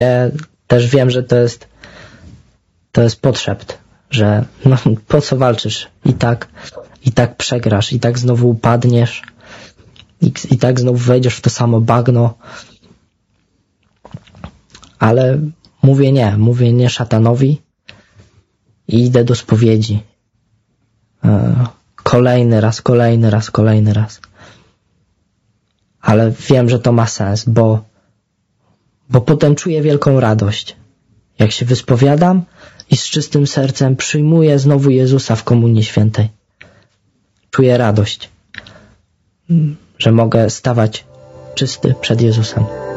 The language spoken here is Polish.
też wiem, że to jest podszept, że no, po co walczysz? I tak przegrasz, i tak znowu upadniesz, i tak znowu wejdziesz w to samo bagno. Ale mówię nie szatanowi i idę do spowiedzi. Kolejny raz. Ale wiem, że to ma sens, bo potem czuję wielką radość. Jak się wyspowiadam i z czystym sercem przyjmuję znowu Jezusa w Komunii Świętej. Czuję radość, że mogę stawać czysty przed Jezusem.